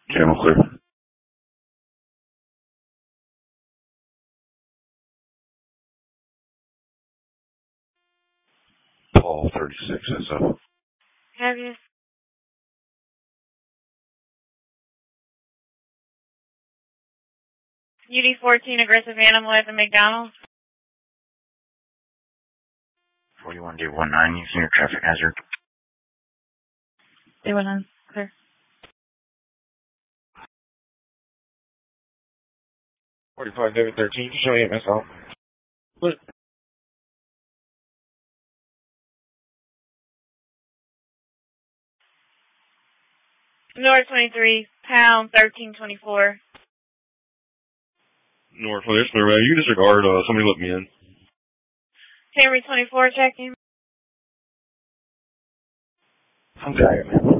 Channel clear. Paul 36 SF. Have you? UD14 aggressive animal at the McDonald's. 41D19, using your traffic hazard. D19, clear. 45 David 13, show you myself. What? North 23, pound 1324. North, well, there's no right. You can disregard, somebody let me in. Camry 24 checking. I'm tired, man.